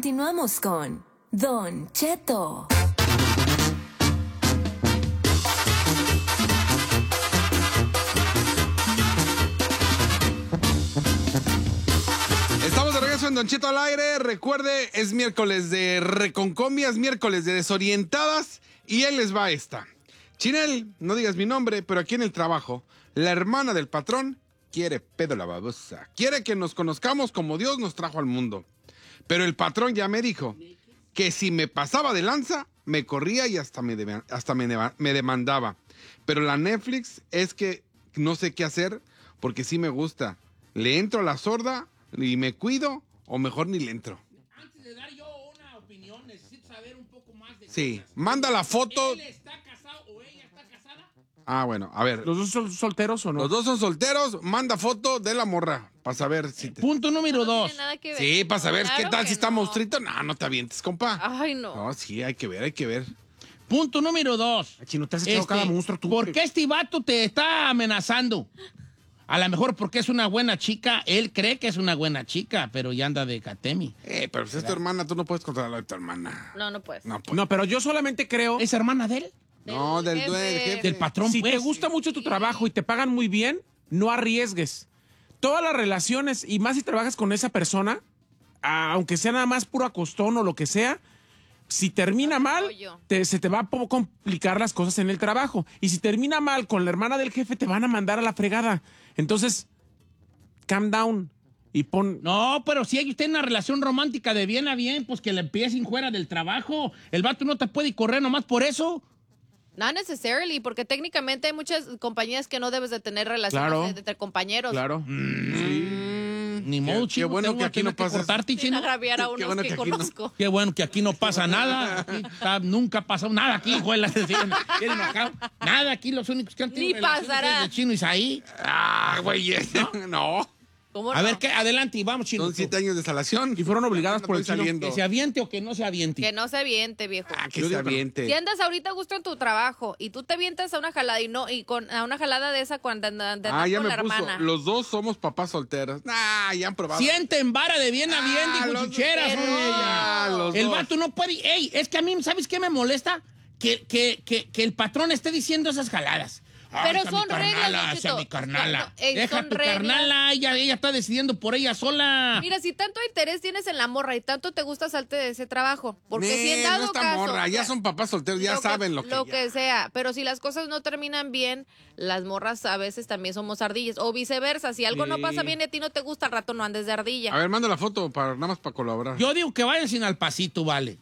Continuamos con Don Cheto. Estamos de regreso en Don Cheto al aire. Recuerde, es miércoles de reconcombias, miércoles de desorientadas. Y ahí les va esta. Chinel, no digas mi nombre, pero aquí en el trabajo, la hermana del patrón quiere pedo la babosa. Quiere que nos conozcamos como Dios nos trajo al mundo. Pero el patrón ya me dijo que si me pasaba de lanza, me corría y hasta me demandaba. Pero la Netflix es que no sé qué hacer porque sí me gusta. ¿Le entro a la sorda y me cuido o mejor ni le entro? Antes de dar yo una opinión, necesito saber un poco más de Sí, cosas. manda la foto. ¿Él está casado o ella está casada? Ah, bueno, a ver. ¿Los dos son solteros o no? Los dos son solteros, manda foto de la morra para saber si te... Punto número No 2. tiene nada que ver. Sí, para saber Claro qué tal que si está no. monstruito. No te avientes, compa. Ay, no. No, sí, hay que ver, hay que ver. Punto número 2. Chino, te has echado cada monstruo tú. ¿Por qué este vato te está amenazando? A lo mejor porque es una buena chica. Él cree que es una buena chica, pero ya anda de catemi. Pero pues es tu hermana, tú no puedes controlar a tu hermana. No puedes. No, pues. No, pero yo solamente creo... ¿Es hermana de él? No, del jefe. Del patrón, Si pues. te gusta mucho tu trabajo y te pagan muy bien, no arriesgues. Todas las relaciones, y más si trabajas con esa persona, aunque sea nada más puro acostón o lo que sea, si termina mal, se te va a complicar las cosas en el trabajo. Y si termina mal con la hermana del jefe, te van a mandar a la fregada. Entonces, calm down y pon... No, pero si ellos tienen una relación romántica de bien a bien, pues que le empiecen fuera del trabajo. El vato no te puede correr nomás por eso. Not necessarily, porque técnicamente hay muchas compañías que no debes de tener relaciones Claro. entre compañeros. Claro. Ni modo, Qué chino. bueno tengo que aquí no tener que pasa eso. cortarte, Sin chino. agraviar a Qué unos bueno que que aquí no. conozco. Qué bueno que aquí no pasa nada. Aquí nunca ha pasado nada aquí, güey. Vienen acá. Nada aquí, los únicos que han tenido Ni relaciones pasará. es de Chino Isaí. Ah, güey, no. ¿Cómo A no? ver, adelante, y vamos, Chino. Son 7 años de salación. Y fueron obligadas por el Estoy chino. saliendo. Que se aviente o que no se aviente. Que no se aviente, viejo. Ah, que Yo se digo que no. aviente. Si andas ahorita a gusto en tu trabajo y tú te vientas a una jalada a una jalada de esa cuando andas Ya con me la puso. hermana. Los dos somos papás solteros. Ya han probado. Sienten vara de bien a bien, dijo los- chucheras, pero- son ellas. los El dos. vato no puede. Ey, es que a mí, ¿sabes qué me molesta? Que el patrón esté diciendo esas jaladas. Pero Hacia son mi carnala, reglas, Don hacia Cheto. mi carnala. No, ey, Deja son tu reglas. carnala, ella está decidiendo por ella sola. Mira, si tanto interés tienes en la morra y tanto te gusta salte de ese trabajo, porque si en No dado está caso, morra, ya son papás solteros, ya saben lo que sea, pero si las cosas no terminan bien, las morras a veces también somos ardillas, o viceversa, si algo no pasa bien y a ti no te gusta, al rato no andes de ardilla. A ver, manda la foto nada más para colaborar. Yo digo que vayan sin al pasito, vale.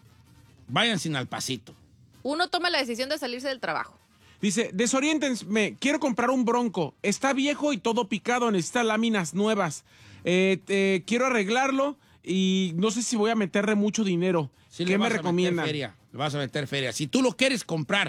Vayan sin al pasito. Uno toma la decisión de salirse del trabajo. Dice, desoriéntenme, quiero comprar un Bronco. Está viejo y todo picado, necesita láminas nuevas. Quiero arreglarlo y no sé si voy a meterle mucho dinero. Sí, ¿Qué le me vas a recomiendan? meter feria, le vas a meter feria. Si tú lo quieres comprar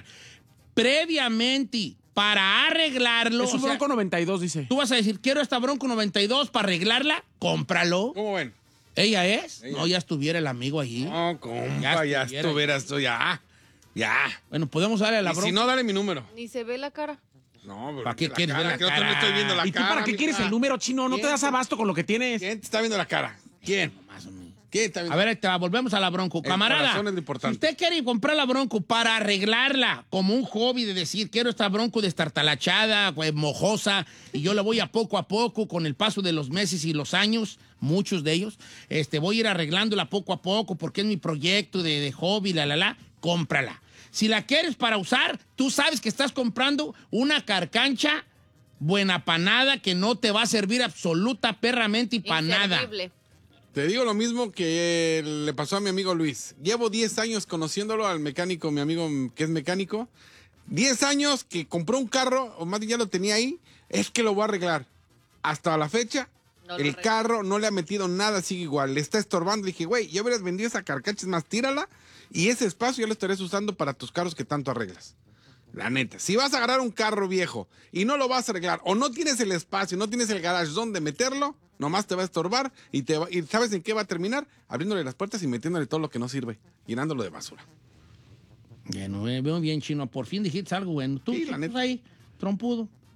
previamente para arreglarlo, Es un o sea, Bronco 92, dice. tú vas a decir, quiero esta Bronco 92 para arreglarla, cómpralo. ¿Cómo ven? ¿Ella es? Ella. No, ya estuviera el amigo allí. No, compa, ya estuvieras tú, ya. Bueno, podemos darle a la Y Bronco. si no, dale mi número. Ni se ve la cara. No, pero ¿Para qué la quieres ver la que otro cara? no estoy viendo la ¿Y tú cara. para qué quieres el número, chino? No te ¿Quién? das abasto con lo que tienes. ¿Quién te está viendo la cara? ¿Quién? Más o menos. ¿Quién está viendo? A ver, ahí te va, volvemos a la Bronco. El Camarada, corazón es lo si importante. usted quiere comprar la Bronco para arreglarla como un hobby de decir, quiero esta Bronco destartalachada, pues, mojosa, y yo la voy a poco, con el paso de los meses y los años, muchos de ellos, voy a ir arreglándola poco a poco porque es mi proyecto de hobby, cómprala. Si la quieres para usar, tú sabes que estás comprando una carcancha buena panada que no te va a servir absoluta perramente y para nada. Inservible. Te digo lo mismo que le pasó a mi amigo Luis. Llevo 10 años conociéndolo al mecánico, mi amigo que es mecánico. 10 años que compró un carro, o más bien ya lo tenía ahí, es que lo voy a arreglar. Hasta la fecha, No lo el arregla. carro no le ha metido nada, sigue igual. Le está estorbando. Le dije, güey, ya hubieras vendido esa carcacha, es más, tírala. Y ese espacio ya lo estarías usando para tus carros que tanto arreglas. La neta, si vas a agarrar un carro viejo y no lo vas a arreglar, o no tienes el espacio, no tienes el garage donde meterlo, nomás te va a estorbar y ¿sabes en qué va a terminar? Abriéndole las puertas y metiéndole todo lo que no sirve, llenándolo de basura. Bueno, veo bien, chino. Por fin dijiste algo bueno. Tú, Sí, la tú neta. ahí, trompudo.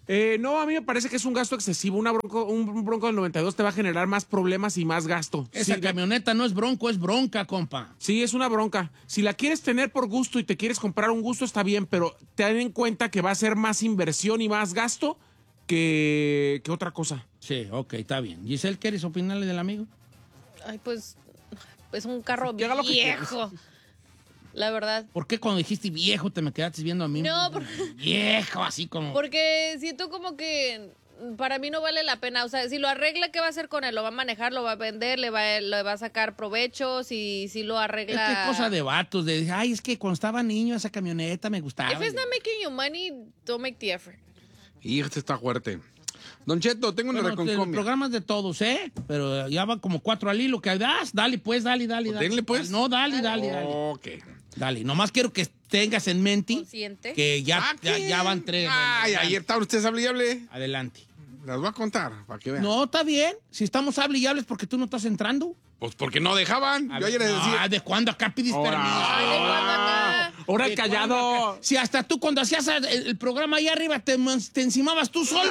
No, a mí me parece que es un gasto excesivo. Un Bronco del 92 te va a generar más problemas y más gasto. Esa Sí, camioneta no es Bronco, es bronca, compa. Sí, es una bronca. Si la quieres tener por gusto y te quieres comprar un gusto, está bien, pero ten en cuenta que va a ser más inversión y más gasto que otra cosa. Sí, ok, está bien. Giselle, ¿quieres opinarle del amigo? Ay, pues es un carro Que haga lo que viejo. La verdad. ¿Por qué cuando dijiste viejo te me quedaste viendo a mí? No, Viejo, así como... Porque siento como que para mí no vale la pena. O sea, si lo arregla, ¿qué va a hacer con él? ¿Lo va a manejar? ¿Lo va a vender? ¿Le va a sacar provecho? Si lo Es arregla... que cosa de vatos, de, ay, es que cuando estaba niño esa camioneta me gustaba. If it's not making you money, don't make the effort. Y este está fuerte. Don Cheto, tengo una Bueno, el reconcomia. programa es de todos, ¿eh? Pero ya van como 4 al hilo que das. Dale, pues, dale. Denle, pues. No, dale. Ok. Dale, nomás quiero que tengas en mente Consciente. que ya ¿Qué? van 3. Ay, ayer estaban ustedes hable y hable. Adelante. Las voy a contar para que vean. No, está bien. Si estamos hable y hables porque tú no estás entrando. Pues porque no dejaban. Yo ayer les decía. ¿De cuándo acá pides permiso? Ay, ¿de cuándo acá? Ahora el ¿De cuándo callado. acá? Si hasta tú cuando hacías el programa ahí arriba te encimabas tú solo.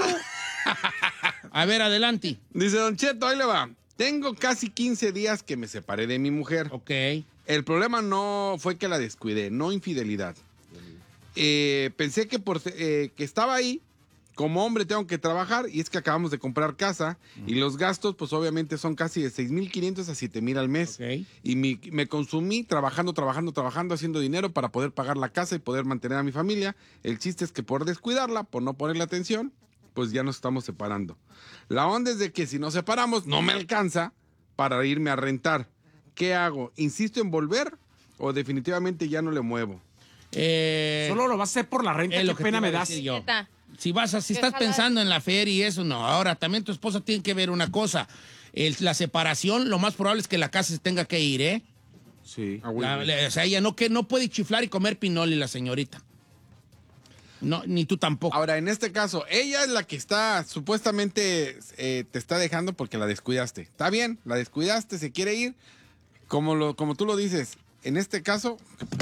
A ver, adelante. Dice Don Cheto, ahí le va. Tengo casi 15 días que me separé de mi mujer. Ok. El problema no fue que la descuidé, no infidelidad. Pensé que que estaba ahí, como hombre tengo que trabajar, y es que acabamos de comprar casa, y los gastos, pues obviamente son casi de 6,500 a 7,000 al mes. Ok. Y me consumí trabajando, haciendo dinero para poder pagar la casa y poder mantener a mi familia. El chiste es que por descuidarla, por no ponerle atención, pues ya nos estamos separando. La onda es de que si nos separamos, no me alcanza para irme a rentar. ¿Qué hago? ¿Insisto en volver o definitivamente ya no le muevo? Solo lo vas a hacer por la renta. Es Qué lo que pena te me iba a das. decir yo. Neta. Si Qué estás jalada. pensando en la feria y eso, no. Ahora, también tu esposa tiene que ver una cosa. La separación, lo más probable es que la casa se tenga que ir, ¿eh? Sí. Ah, güey. O sea, ella no puede chiflar y comer pinoli, la señorita. No, ni tú tampoco. Ahora, en este caso, ella es la que está, supuestamente, te está dejando porque la descuidaste. Está bien, la descuidaste, se quiere ir. Como tú lo dices, en este caso...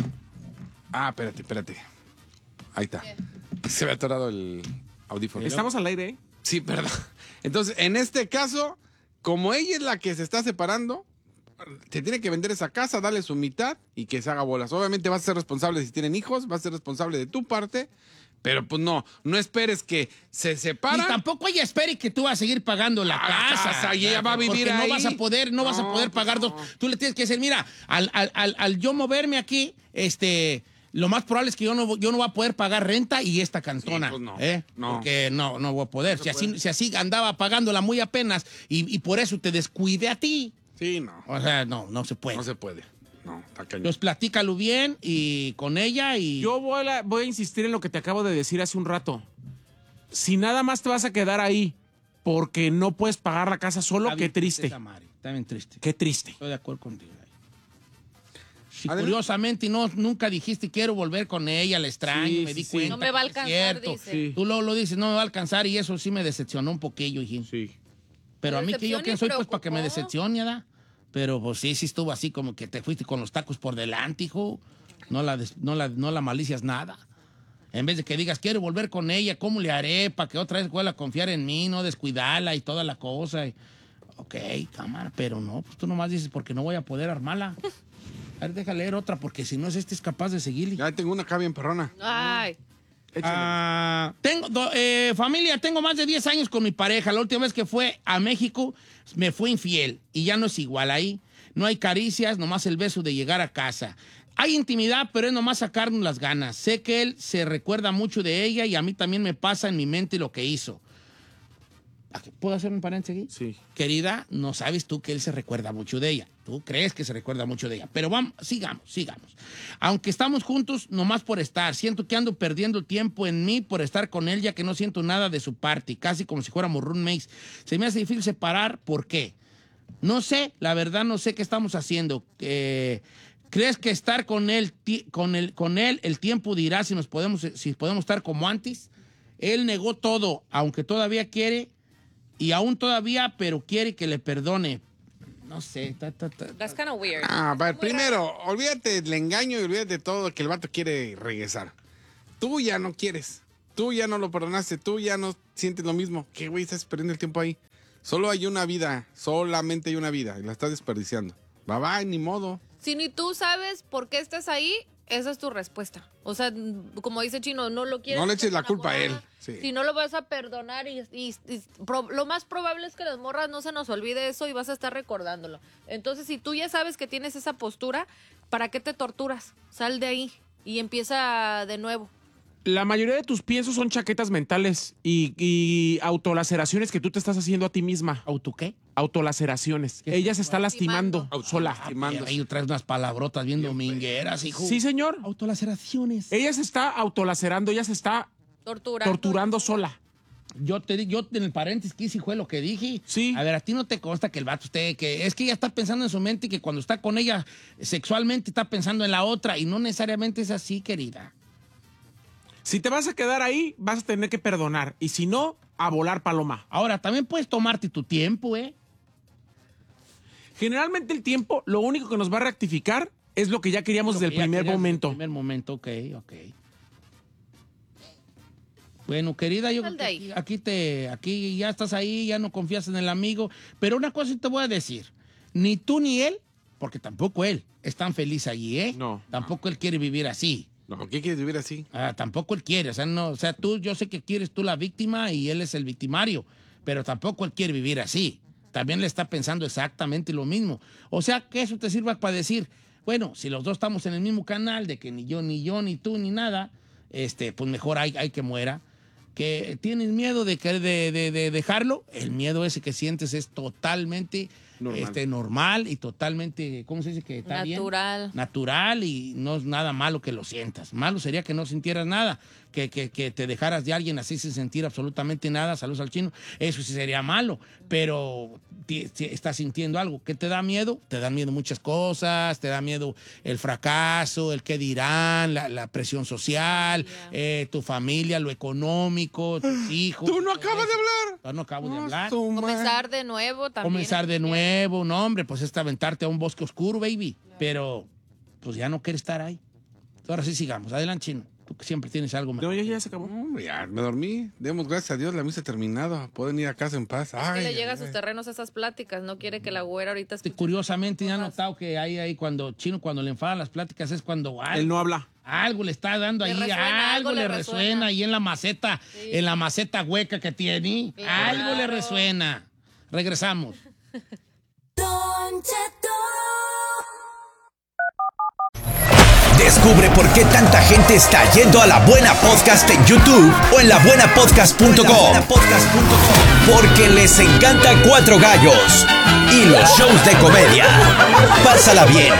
Ah, espérate. Ahí está. Se me ha atorado el audífono. Estamos al aire, ¿eh? Sí, perdón. Entonces, en este caso, como ella es la que se está separando, te tiene que vender esa casa, darle su mitad y que se haga bolas. Obviamente vas a ser responsable si tienen hijos, vas a ser responsable de tu parte, pero pues no esperes que se Y separa. tampoco ella espere que tú vas a seguir pagando la casa. y ella va a vivir porque ahí. no vas a poder pagar dos. Tú le tienes que decir, mira, al yo moverme aquí, lo más probable es que yo no voy a poder pagar renta y esta cantona. Sí, pues no. No. Porque no voy a poder. Si así andaba pagándola muy apenas y por eso te descuide a ti. Sí, no. O sea, no se puede. No se puede. No, está cañón. Entonces platícalo bien y con ella y... Yo voy a insistir en lo que te acabo de decir hace un rato. Si nada más te vas a quedar ahí porque no puedes pagar la casa solo, Está qué bien triste. esa madre, está bien triste. Qué triste. Estoy de acuerdo contigo. Si Adelante. curiosamente nunca dijiste quiero volver con ella, la extraño, Sí, me di sí, sí. cuenta. No me va a que es alcanzar, cierto. dice. Sí. Tú lo dices, no me va a alcanzar y eso sí me decepcionó un poquillo, hijín. Sí. Pero a mí que yo Decepciona y quién soy pues para que me preocupó. decepcione, ¿verdad? Pero pues sí estuvo así como que te fuiste con los tacos por delante, hijo. No la malicias nada. En vez de que digas, quiero volver con ella, ¿cómo le haré para que otra vez vuelva a confiar en mí, no descuidarla y toda la cosa? Ok, cámara, pero no, pues tú nomás dices porque no voy a poder armarla. A ver, deja leer otra porque si no es capaz de seguirle. Ya tengo una acá bien perrona. Ay. Familia, tengo más de 10 años con mi pareja. La última vez que fue a México me fue infiel y ya no es igual ahí. No hay caricias, nomás el beso de llegar a casa. Hay intimidad, pero es nomás sacarnos las ganas. Sé que él se recuerda mucho de ella y a mí también me pasa en mi mente lo que hizo. ¿Puedo hacer un paréntesis aquí? Sí. Querida, no sabes tú que él se recuerda mucho de ella. Tú crees que se recuerda mucho de ella. Pero vamos, sigamos. Aunque estamos juntos, nomás por estar. Siento que ando perdiendo el tiempo en mí por estar con él, ya que no siento nada de su parte. Casi como si fuéramos roommates. Se me hace difícil separar. ¿Por qué? No sé, la verdad no sé qué estamos haciendo. ¿Crees que estar con él el tiempo dirá si podemos estar como antes? Él negó todo, aunque todavía quiere... Y aún todavía, pero quiere que le perdone. No sé. That's kind of weird. A ver, primero, olvídate del engaño y olvídate de todo que el vato quiere regresar. Tú ya no quieres. tú ya no lo perdonaste, tú ya no sientes lo mismo. ¿Qué, güey? Estás perdiendo el tiempo ahí. Solo hay una vida, solamente hay una vida y la estás desperdiciando. Bye, ni modo. Si ni tú sabes por qué estás ahí, esa es tu respuesta. O sea, como dice Chino, no lo quieres. No le eches la culpa a él. enamorar, Sí. Si no lo vas a perdonar lo más probable es que las morras no se nos olvide eso y vas a estar recordándolo. Entonces, si tú ya sabes que tienes esa postura, ¿para qué te torturas? Sal de ahí y empieza de nuevo. La mayoría de tus piensos son chaquetas mentales y autolaceraciones que tú te estás haciendo a ti misma. ¿Auto qué? Autolaceraciones. Ella se está lastimando sola. Ahí traes unas palabrotas bien domingueras, hijo. Sí, señor. Autolaceraciones. Ella se está autolacerando, ella se está torturando sola. Yo en el paréntesis que hice fue lo que dije. Sí. A ver, a ti no te consta que el vato que es que ella está pensando en su mente y que cuando está con ella sexualmente está pensando en la otra y no necesariamente es así, querida. Si te vas a quedar ahí, vas a tener que perdonar. Y si no, a volar paloma. Ahora, también puedes tomarte tu tiempo, ¿eh? Generalmente el tiempo, lo único que nos va a rectificar es lo que ya queríamos desde el primer momento. Desde el primer momento, ok. Bueno, querida, yo Sal de ahí. aquí ya estás ahí, ya no confías en el amigo. Pero una cosa te voy a decir. Ni tú ni él, porque tampoco él es tan feliz allí, ¿eh? No. Tampoco él quiere vivir así. No, ¿qué quieres vivir así? Tampoco él quiere, yo sé que quieres tú la víctima y él es el victimario, pero tampoco él quiere vivir así. También le está pensando exactamente lo mismo. O sea, que eso te sirva para decir, bueno, si los dos estamos en el mismo canal, de que ni yo, ni tú, ni nada, pues mejor hay que muera. Que tienes miedo de dejarlo, el miedo ese que sientes es totalmente normal y totalmente, ¿cómo se dice? Que está natural. Bien. Natural y no es nada malo que lo sientas. Malo sería que no sintieras nada, que te dejaras de alguien así sin sentir absolutamente nada, saludos al Chino, eso sí sería malo, pero estás sintiendo algo. ¿Qué te da miedo? Te dan miedo muchas cosas, te da miedo el fracaso, el qué dirán, la presión social, tu familia, lo económico, tus hijos. ¡Tú no acabas de hablar! Yo no acabo de hablar. Comenzar de nuevo también. Comenzar de nuevo, no, hombre, pues es aventarte a un bosque oscuro, baby. Pero, pues ya no quiere estar ahí. Ahora sí sigamos. Adelante, Chino. Tú que siempre tienes algo mejor. No, ya se acabó. Ya, me dormí. Demos gracias a Dios, la misa ha terminado. Pueden ir a casa en paz. Que le llega a sus terrenos esas pláticas. No quiere que la güera ahorita escuche. Curiosamente, ya he notado que ahí cuando le enfadan las pláticas es cuando Él no habla. algo le está dando ahí, algo le resuena ahí en la maceta, en la maceta hueca que tiene. Claro. Algo le resuena. Regresamos. Don Cheto. Descubre por qué tanta gente está yendo a La Buena Podcast en YouTube o en labuenapodcast.com. Porque les encanta Cuatro Gallos y los shows de comedia. Pásala bien,